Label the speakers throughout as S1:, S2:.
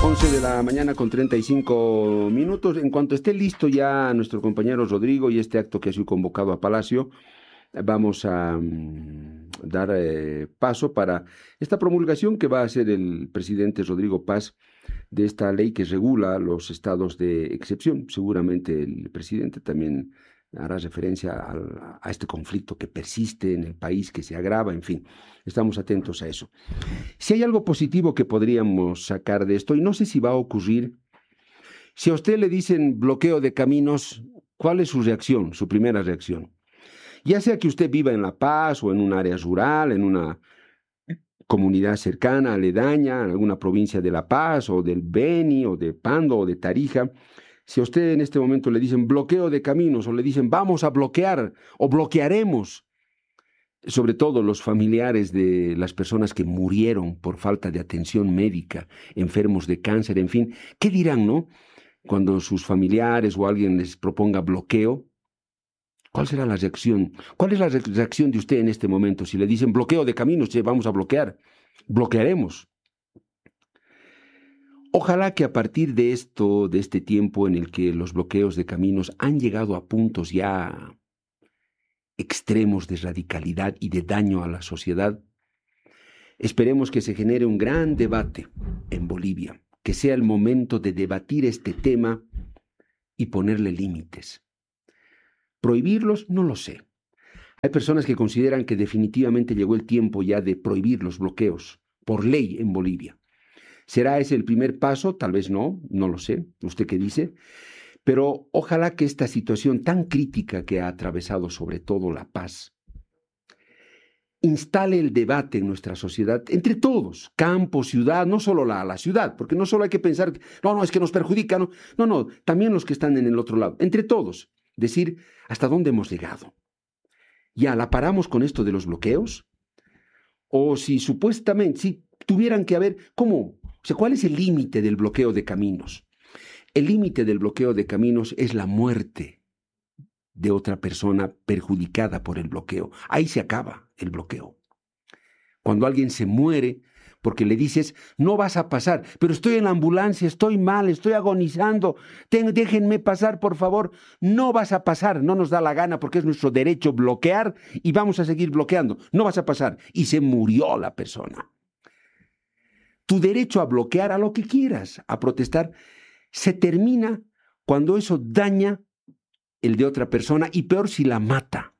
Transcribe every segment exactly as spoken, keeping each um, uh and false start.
S1: once de la mañana con treinta y cinco minutos. En cuanto esté listo ya nuestro compañero Rodrigo y este acto que ha sido convocado a Palacio, vamos a um, dar eh, paso para esta promulgación que va a hacer el presidente Rodrigo Paz de esta ley que regula los estados de excepción. Seguramente el presidente también hará referencia a, a este conflicto que persiste en el país, que se agrava, en fin, estamos atentos a eso. Si hay algo positivo que podríamos sacar de esto, y no sé si va a ocurrir, si a usted le dicen bloqueo de caminos, ¿cuál es su reacción, su primera reacción? Ya sea que usted viva en La Paz o en un área rural, en una comunidad cercana, aledaña, en alguna provincia de La Paz o del Beni o de Pando o de Tarija, si a usted en este momento le dicen bloqueo de caminos o le dicen vamos a bloquear o bloquearemos, sobre todo los familiares de las personas que murieron por falta de atención médica, enfermos de cáncer, en fin, ¿qué dirán, no? Cuando sus familiares o alguien les proponga bloqueo, ¿cuál será la reacción? ¿Cuál es la reacción de usted en este momento? Si le dicen bloqueo de caminos, che, vamos a bloquear, bloquearemos. Ojalá que a partir de esto, de este tiempo en el que los bloqueos de caminos han llegado a puntos ya extremos de radicalidad y de daño a la sociedad, esperemos que se genere un gran debate en Bolivia, que sea el momento de debatir este tema y ponerle límites. ¿Prohibirlos? No lo sé. Hay personas que consideran que definitivamente llegó el tiempo ya de prohibir los bloqueos por ley en Bolivia. ¿Será ese el primer paso? Tal vez no, no lo sé. ¿Usted qué dice? Pero ojalá que esta situación tan crítica que ha atravesado sobre todo La Paz instale el debate en nuestra sociedad, entre todos, campo, ciudad, no solo la, la ciudad, porque no solo hay que pensar, no, no, es que nos perjudica, no, no, no, también los que están en el otro lado, entre todos, decir hasta dónde hemos llegado. ¿Ya la paramos con esto de los bloqueos? O si supuestamente, si tuvieran que haber, ¿cómo? O sea, ¿cuál es el límite del bloqueo de caminos? El límite del bloqueo de caminos es la muerte de otra persona perjudicada por el bloqueo. Ahí se acaba el bloqueo. Cuando alguien se muere porque le dices, no vas a pasar, pero estoy en la ambulancia, estoy mal, estoy agonizando, ten, déjenme pasar, por favor. No vas a pasar, no nos da la gana porque es nuestro derecho bloquear y vamos a seguir bloqueando. No vas a pasar. Y se murió la persona. Tu derecho a bloquear a lo que quieras, a protestar, se termina cuando eso daña el de otra persona y peor si la mata.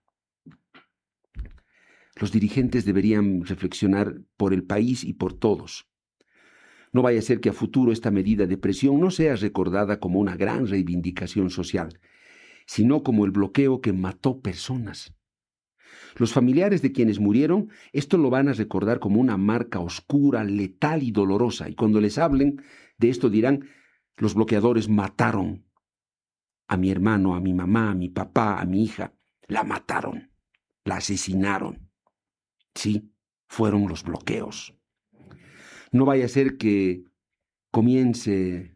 S1: Los dirigentes deberían reflexionar por el país y por todos. No vaya a ser que a futuro esta medida de presión no sea recordada como una gran reivindicación social, sino como el bloqueo que mató personas. Los familiares de quienes murieron, esto lo van a recordar como una marca oscura, letal y dolorosa. Y cuando les hablen de esto dirán, los bloqueadores mataron a mi hermano, a mi mamá, a mi papá, a mi hija. La mataron, la asesinaron. Sí, fueron los bloqueos. No vaya a ser que comience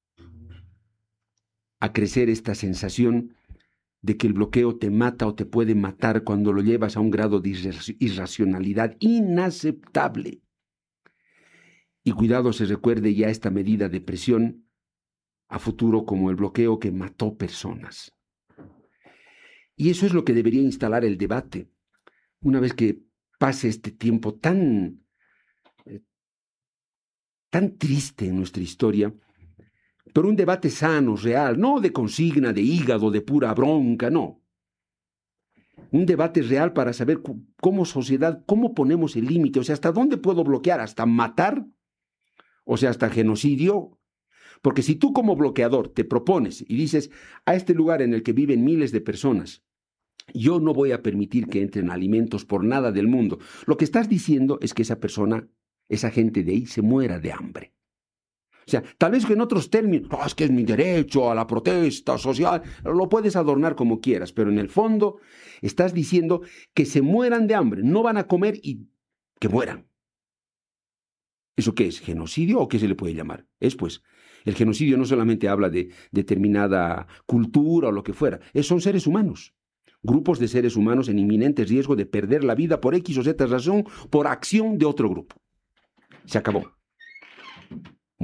S1: a crecer esta sensación de que el bloqueo te mata o te puede matar cuando lo llevas a un grado de irracionalidad inaceptable. Y cuidado se recuerde ya esta medida de presión a futuro como el bloqueo que mató personas. Y eso es lo que debería instalar el debate. Una vez que pase este tiempo tan, eh, tan triste en nuestra historia, pero un debate sano, real, no de consigna, de hígado, de pura bronca, no. Un debate real para saber cómo sociedad, cómo ponemos el límite, o sea, hasta dónde puedo bloquear, hasta matar, o sea, hasta genocidio. Porque si tú como bloqueador te propones y dices, a este lugar en el que viven miles de personas, yo no voy a permitir que entren alimentos por nada del mundo, lo que estás diciendo es que esa persona, esa gente de ahí se muera de hambre. O sea, tal vez que en otros términos, oh, es que es mi derecho a la protesta social, lo puedes adornar como quieras, pero en el fondo estás diciendo que se mueran de hambre, no van a comer y que mueran. ¿Eso qué es? ¿Genocidio o qué se le puede llamar? Es pues, el genocidio no solamente habla de determinada cultura o lo que fuera, es, son seres humanos. Grupos de seres humanos en inminente riesgo de perder la vida por X o Z razón, por acción de otro grupo. Se acabó.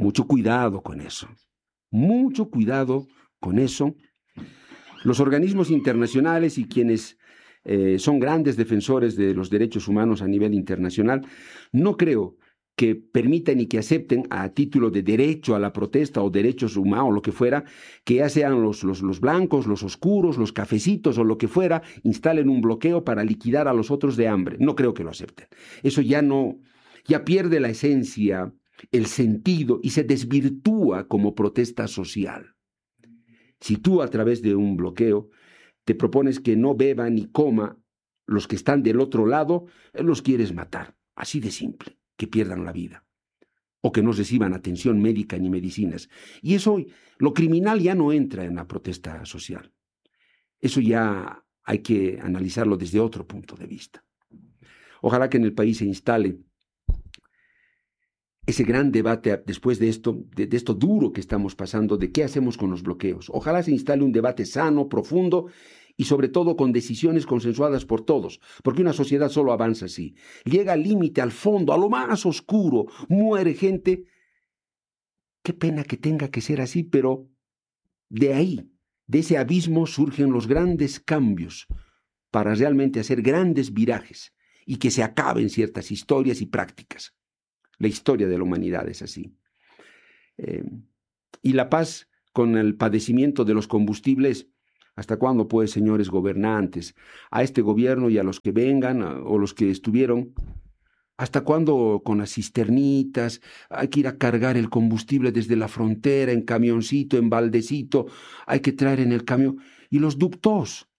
S1: Mucho cuidado con eso. Mucho cuidado con eso. Los organismos internacionales y quienes eh, son grandes defensores de los derechos humanos a nivel internacional, no creo que permitan y que acepten a título de derecho a la protesta o derechos humanos o lo que fuera, que ya sean los, los, los blancos, los oscuros, los cafecitos o lo que fuera, instalen un bloqueo para liquidar a los otros de hambre. No creo que lo acepten. Eso ya no, ya pierde la esencia, el sentido y se desvirtúa como protesta social. Si tú a través de un bloqueo te propones que no beba ni coma los que están del otro lado, los quieres matar. Así de simple. Que pierdan la vida, o que no reciban atención médica ni medicinas. Y eso, lo criminal ya no entra en la protesta social. Eso ya hay que analizarlo desde otro punto de vista. Ojalá que en el país se instale ese gran debate después de esto, de, de esto duro que estamos pasando, de qué hacemos con los bloqueos. Ojalá se instale un debate sano, profundo, y sobre todo con decisiones consensuadas por todos, porque una sociedad solo avanza así. Llega al límite, al fondo, a lo más oscuro, muere gente. Qué pena que tenga que ser así, pero de ahí, de ese abismo surgen los grandes cambios para realmente hacer grandes virajes y que se acaben ciertas historias y prácticas. La historia de la humanidad es así. Eh, y la paz con el padecimiento de los combustibles. ¿Hasta cuándo, pues, señores gobernantes, a este gobierno y a los que vengan, o los que estuvieron, hasta cuándo con las cisternitas hay que ir a cargar el combustible desde la frontera, en camioncito, en baldecito, hay que traer en el camión? Y los ductos,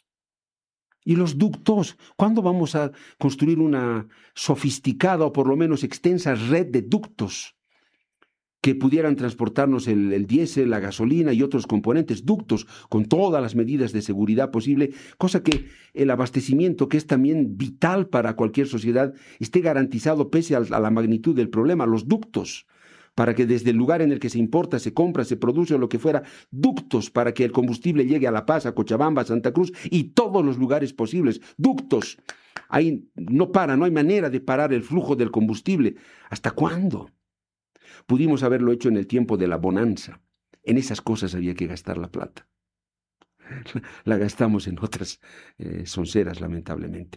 S1: y los ductos, ¿cuándo vamos a construir una sofisticada o por lo menos extensa red de ductos que pudieran transportarnos el, el diésel, la gasolina y otros componentes, ductos, con todas las medidas de seguridad posible, cosa que el abastecimiento, que es también vital para cualquier sociedad, esté garantizado pese a, a la magnitud del problema? Los ductos, para que desde el lugar en el que se importa, se compra, se produce o lo que fuera, ductos para que el combustible llegue a La Paz, a Cochabamba, a Santa Cruz y todos los lugares posibles, ductos. Ahí no para, no hay manera de parar el flujo del combustible. ¿Hasta cuándo? Pudimos haberlo hecho en el tiempo de la bonanza. En esas cosas había que gastar la plata. La, la gastamos en otras eh, sonceras, lamentablemente.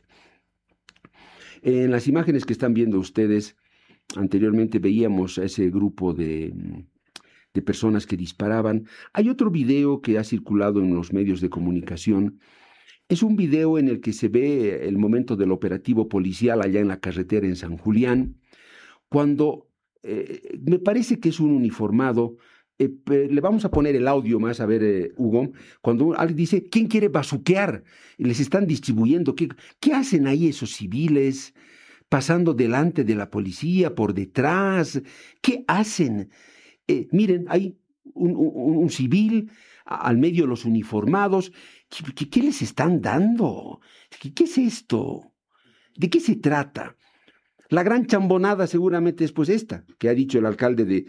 S1: En las imágenes que están viendo ustedes, anteriormente veíamos a ese grupo de, de personas que disparaban. Hay otro video que ha circulado en los medios de comunicación. Es un video en el que se ve el momento del operativo policial allá en la carretera en San Julián, cuando Eh, me parece que es un uniformado. Eh, le vamos a poner el audio más, a ver, eh, Hugo, cuando alguien dice, ¿quién quiere bazuquear? Y les están distribuyendo. ¿Qué, ¿Qué hacen ahí esos civiles? Pasando delante de la policía, por detrás. ¿Qué hacen? Eh, miren, hay un, un, un civil a, al medio de los uniformados. ¿Qué, qué, qué les están dando? ¿Qué, ¿Qué es esto? ¿De qué se trata? La gran chambonada seguramente es pues esta, que ha dicho el alcalde de,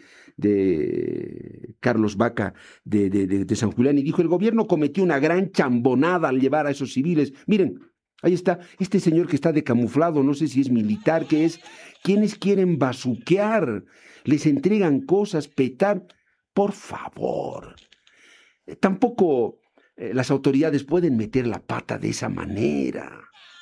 S1: de Carlos Vaca de, de, de, de San Julián, y dijo, el gobierno cometió una gran chambonada al llevar a esos civiles. Miren, ahí está, este señor que está de camuflado, no sé si es militar, ¿qué es? ¿Quiénes quieren bazuquear? Les entregan cosas, petar. Por favor. Eh, tampoco eh, las autoridades pueden meter la pata de esa manera.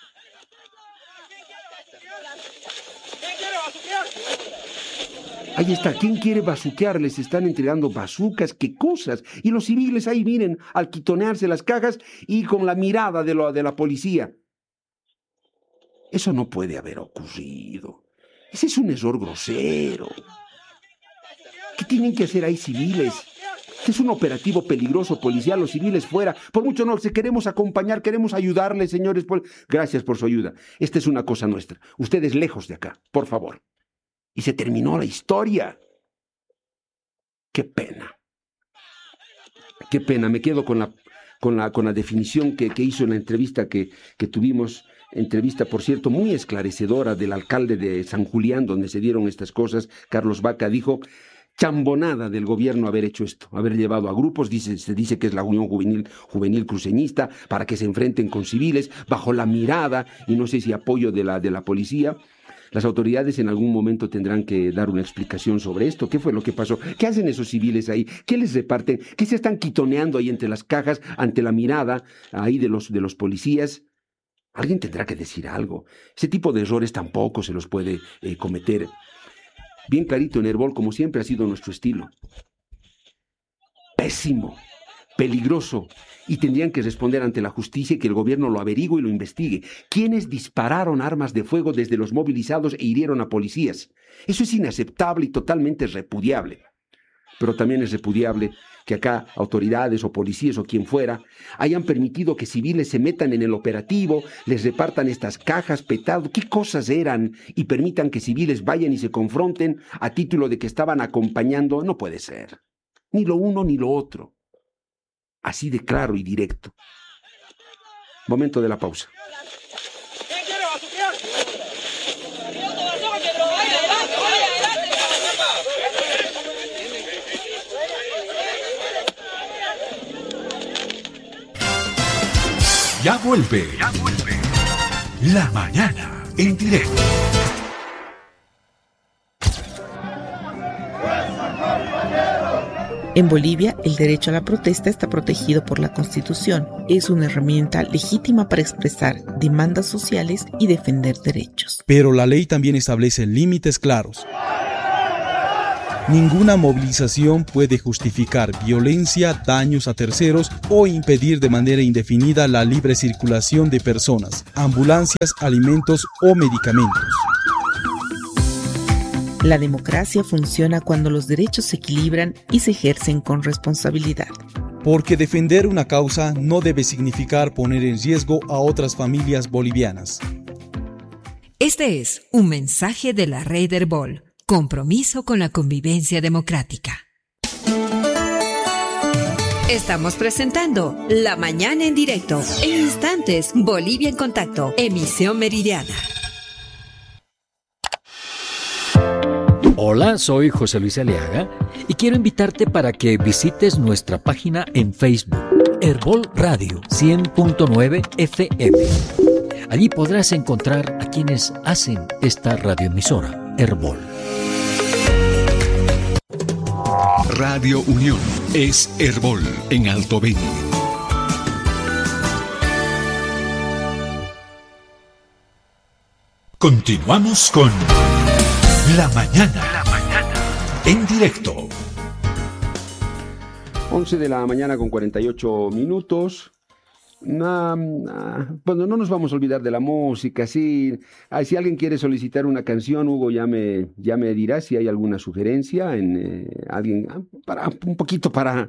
S1: Ahí está, ¿quién quiere bazuquear? Les están entregando bazucas, qué cosas. Y los civiles ahí, miren, al quitonearse las cajas y con la mirada de, lo, de la policía. Eso no puede haber ocurrido. Ese es un error grosero. ¿Qué tienen que hacer ahí civiles? Este es un operativo peligroso policial, los civiles fuera. Por mucho no, se queremos acompañar, queremos ayudarles, señores. Gracias por su ayuda. Esta es una cosa nuestra. Ustedes lejos de acá, por favor. Y se terminó la historia. Qué pena. Qué pena. Me quedo con la, con la, con la definición que, que hizo en la entrevista que, que tuvimos. Entrevista, por cierto, muy esclarecedora del alcalde de San Julián, donde se dieron estas cosas. Carlos Vaca dijo, chambonada del gobierno haber hecho esto, haber llevado a grupos, dice, se dice que es la Unión Juvenil, Juvenil Cruceñista, para que se enfrenten con civiles, bajo la mirada y no sé si apoyo de la, de la policía. Las autoridades en algún momento tendrán que dar una explicación sobre esto. ¿Qué fue lo que pasó? ¿Qué hacen esos civiles ahí? ¿Qué les reparten? ¿Qué se están quitoneando ahí entre las cajas, ante la mirada ahí de los, de los policías? Alguien tendrá que decir algo. Ese tipo de errores tampoco se los puede eh, cometer. Bien clarito en Herbol, como siempre ha sido nuestro estilo. Pésimo, peligroso, y tendrían que responder ante la justicia y que el gobierno lo averigüe y lo investigue. ¿Quiénes dispararon armas de fuego desde los movilizados e hirieron a policías? Eso es inaceptable y totalmente repudiable. Pero también es repudiable que acá autoridades o policías o quien fuera hayan permitido que civiles se metan en el operativo, les repartan estas cajas, petado, qué cosas eran, y permitan que civiles vayan y se confronten a título de que estaban acompañando. No puede ser. Ni lo uno ni lo otro. Así de claro y directo. Momento de la pausa.
S2: Ya vuelve. Ya vuelve. La mañana en directo.
S3: En Bolivia, el derecho a la protesta está protegido por la Constitución. Es una herramienta legítima para expresar demandas sociales y defender derechos.
S4: Pero la ley también establece límites claros. Ninguna movilización puede justificar violencia, daños a terceros o impedir de manera indefinida la libre circulación de personas, ambulancias, alimentos o medicamentos.
S3: La democracia funciona cuando los derechos se equilibran y se ejercen con responsabilidad.
S4: Porque defender una causa no debe significar poner en riesgo a otras familias bolivianas.
S5: Este es un mensaje de la Red Herbol. Compromiso con la convivencia democrática. Estamos presentando La Mañana en Directo. En instantes, Bolivia en Contacto, emisión meridiana.
S6: Hola, soy José Luis Aliaga y quiero invitarte para que visites nuestra página en Facebook, Herbol Radio cien punto nueve F M. Allí podrás encontrar a quienes hacen esta radioemisora, Herbol.
S2: Radio Unión es Herbol en Alto Beni. Continuamos con La Mañana, La Mañana en directo.
S1: once de la mañana con cuarenta y ocho minutos. Nah, nah. Bueno, no nos vamos a olvidar de la música, sí. Ay, si alguien quiere solicitar una canción, Hugo ya me, ya me dirá si hay alguna sugerencia en eh, alguien, para un poquito para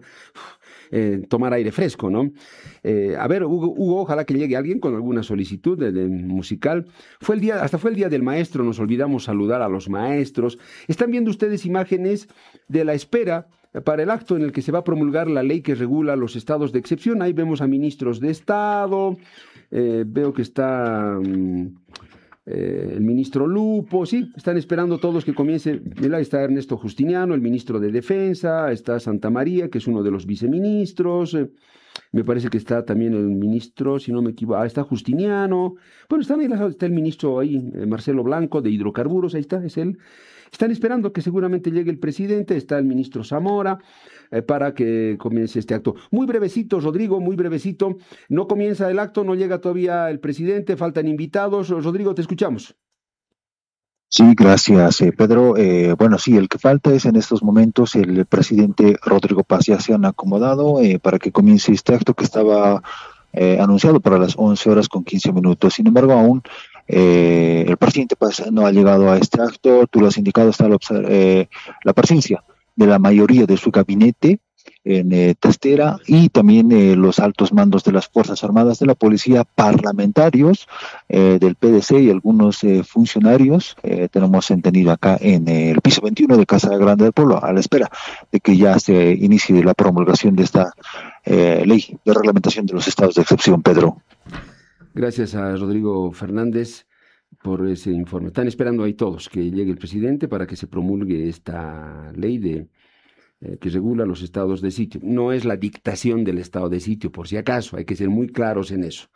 S1: eh, tomar aire fresco, ¿no? Eh, a ver, Hugo, Hugo, ojalá que llegue alguien con alguna solicitud de, de musical. Fue el día, hasta fue el día del maestro, nos olvidamos saludar a los maestros. Están viendo ustedes imágenes de la espera para el acto en el que se va a promulgar la ley que regula los estados de excepción. Ahí vemos a ministros de Estado, eh, veo que está um, eh, el ministro Lupo, sí, están esperando todos que comience. Mira, está Ernesto Justiniano, el ministro de Defensa, está Santa María, que es uno de los viceministros, eh, me parece que está también el ministro, si no me equivoco, ah, está Justiniano, bueno, está, ahí, está el ministro ahí, eh, Marcelo Blanco, de Hidrocarburos, ahí está, es él. Están esperando que seguramente llegue el presidente, está el ministro Zamora, eh, para que comience este acto. Muy brevecito, Rodrigo, muy brevecito. No comienza el acto, no llega todavía el presidente, faltan invitados. Rodrigo, te escuchamos.
S7: Sí, gracias, eh, Pedro. Eh, bueno, sí, el que falta es en estos momentos el presidente Rodrigo Paz. Ya se han acomodado eh, para que comience este acto que estaba eh, anunciado para las once horas con quince minutos. Sin embargo, aún Eh, el presidente pues, no ha llegado a este acto. Tú lo has indicado, está la, eh, la presencia de la mayoría de su gabinete en eh, Testera y también eh, los altos mandos de las Fuerzas Armadas, de la Policía, parlamentarios eh, del P D C y algunos eh, funcionarios. Eh, tenemos entendido acá en eh, el piso veintiuno de Casa Grande del Pueblo, a la espera de que ya se inicie la promulgación de esta eh, ley de reglamentación de los estados de excepción, Pedro.
S1: Gracias a Rodrigo Fernández por ese informe. Están esperando ahí todos que llegue el presidente para que se promulgue esta ley de, eh, que regula los estados de sitio. No es la dictación del estado de sitio, por si acaso, hay que ser muy claros en eso.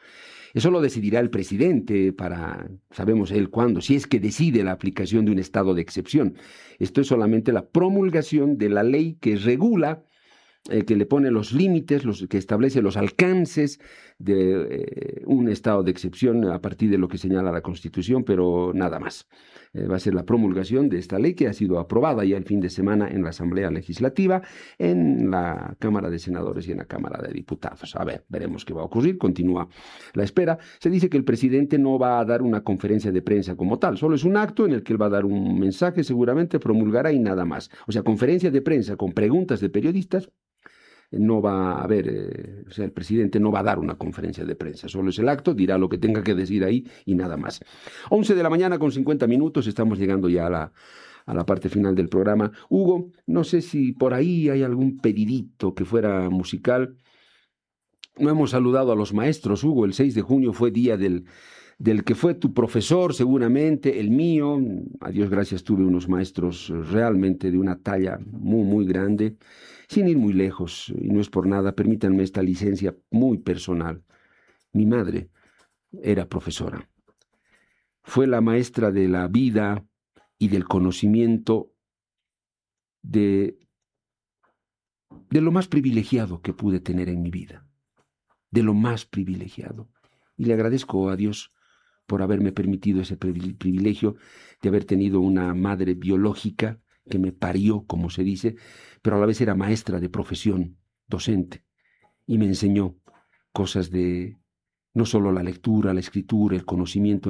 S1: Eso lo decidirá el presidente para, sabemos él cuándo, si es que decide la aplicación de un estado de excepción. Esto es solamente la promulgación de la ley que regula, eh, que le pone los límites, los, que establece los alcances de eh, un estado de excepción a partir de lo que señala la Constitución, pero nada más. Eh, va a ser la promulgación de esta ley que ha sido aprobada ya el fin de semana en la Asamblea Legislativa, en la Cámara de Senadores y en la Cámara de Diputados. A ver, veremos qué va a ocurrir. Continúa la espera. Se dice que el presidente no va a dar una conferencia de prensa como tal, solo es un acto en el que él va a dar un mensaje, seguramente promulgará y nada más. O sea, conferencia de prensa con preguntas de periodistas, no va a haber, eh, o sea, el presidente no va a dar una conferencia de prensa, solo es el acto, dirá lo que tenga que decir ahí y nada más. once de la mañana con cincuenta minutos, estamos llegando ya a la, a la parte final del programa. Hugo, no sé si por ahí hay algún pedidito que fuera musical. No hemos saludado a los maestros, Hugo, el seis de junio fue día del... del que fue tu profesor, seguramente, el mío. A Dios gracias, tuve unos maestros realmente de una talla muy, muy grande, sin ir muy lejos, y no es por nada, permítanme esta licencia muy personal. Mi madre era profesora. Fue la maestra de la vida y del conocimiento de, de lo más privilegiado que pude tener en mi vida, de lo más privilegiado. Y le agradezco a Dios por haberme permitido ese privilegio de haber tenido una madre biológica que me parió, como se dice, pero a la vez era maestra de profesión, docente, y me enseñó cosas de no solo la lectura, la escritura, el conocimiento